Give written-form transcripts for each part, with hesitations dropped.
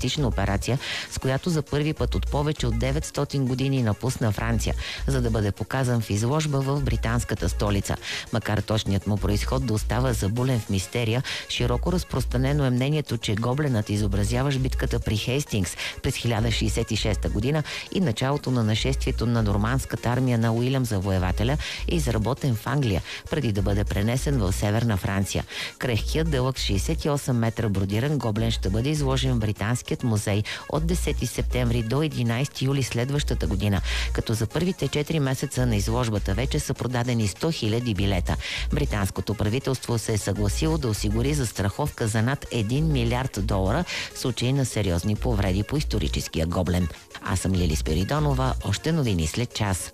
драматична операция, с която за първи път от повече от 900 години напусна Франция, за да бъде показан в изложба в британската столица. Макар точният му произход да остава забулен в мистерия, широко разпространено е мнението, че гобленът изобразяващ битката при Хейстингс през 1066 година и началото на нашествието на нормандската армия на Уилям Завоевателя е изработен в Англия, преди да бъде пренесен в Северна Франция. Крехкият дълъг 68 метра бродиран гоблен ще бъде изложен в Британският музей от 10 септември до 11 юли следващата година, като за първите 4 месеца на изложбата вече са продадени 100 000 билета. Британското правителство се е съгласило да осигури застраховка за над $1 милиард в случай на сериозни повреди по историческия гоблен. Аз съм Лили Спиридонова. Още новини след час.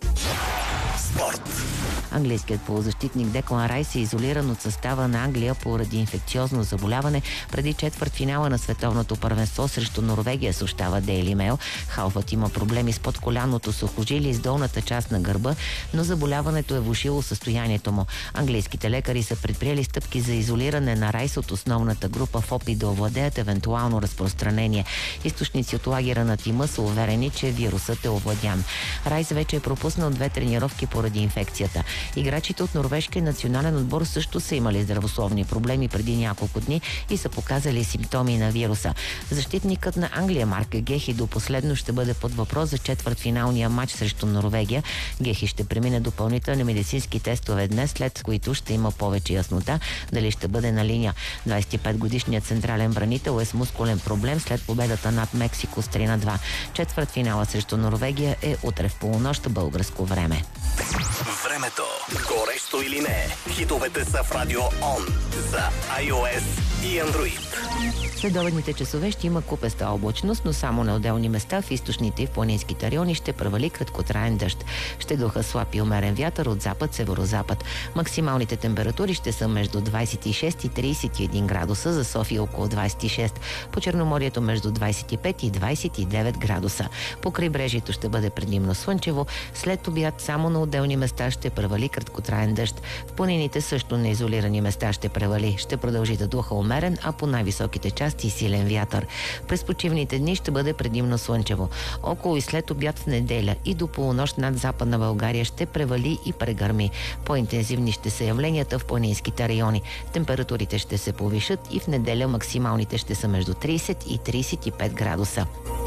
Спорт. Английският полузащитник Деклан Райс е изолиран от състава на Англия поради инфекциозно заболяване преди четвъртфинала на световното първенство срещу Норвегия, съобщава Daily Mail. Халфът има проблеми с подколяното сухожилие и с долната част на гърба, но заболяването е влошило състоянието му. Английските лекари са предприели стъпки за изолиране на Райс от основната група в опит да овладеят евентуално разпространение. Източници от лагера на тима са уверени, че вирусът е овладян. Райс вече е пропуснал 2 тренировки поради инфекцията. Играчите от норвежкия национален отбор също са имали здравословни проблеми преди няколко дни и са показали симптоми на вируса. Защитникът на Англия Марк Гехи до последно ще бъде под въпрос за четвъртфиналния матч срещу Норвегия. Гехи ще премине допълнителни медицински тестове днес, след които ще има повече яснота дали ще бъде на линия. 25-годишният централен бранител е с мускулен проблем след победата над Мексико с 3-2. Четвъртфинала срещу Норвегия е утре в полунощ българско време. Времето. Горещо или не? Хитовете са в Радио Он за iOS и Android. Следобедните часове ще има купеста облачност, но само на отделни места в източните и в планинските райони ще превали краткотраен дъжд. Ще духа слаб и умерен вятър от запад-северозапад. Максималните температури ще са между 26 и 31 градуса, за София около 26, по Черноморието между 25 и 29 градуса. По крайбрежието ще бъде предимно слънчево, след обяд само на отделни места ще превали краткотраен дъжд. В планините също на изолирани места ще превали. Ще продължи да духа умерен, а по най-високите части силен вятър. През почивните дни ще бъде предимно слънчево. Около и след обяд в неделя и до полунощ над Западна България ще превали и прегърми. По-интензивни ще са явленията в планинските райони. Температурите ще се повишат и в неделя максималните ще са между 30 и 35 градуса.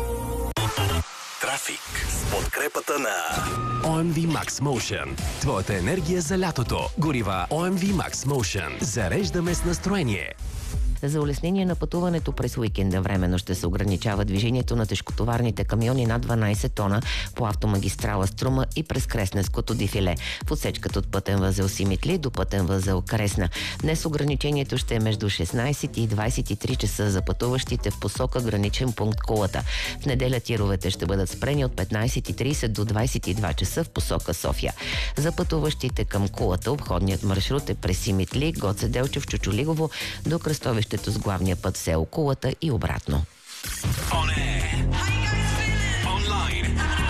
Трафик с подкрепата на OMV Max Motion. Твоята енергия за лятото. Горива OMV Max Motion. Зареждаме с настроение. За улеснение на пътуването през уикенда временно ще се ограничава движението на тежкотоварните камиони над 12 тона по автомагистрала Струма и през Кресненското дефиле в отсечката от пътен възел Симитли до пътен възел Кресна. Днес ограничението ще е между 16 и 23 часа за пътуващите в посока граничен пункт Кулата. В неделя тировете ще бъдат спрени от 15:30 до 22 часа в посока София. За пътуващите към Кулата обходният маршрут е през Симитли, Гоце Делчев, Чучулигово до кръстовището с главния път село Кулата и обратно. Онлайн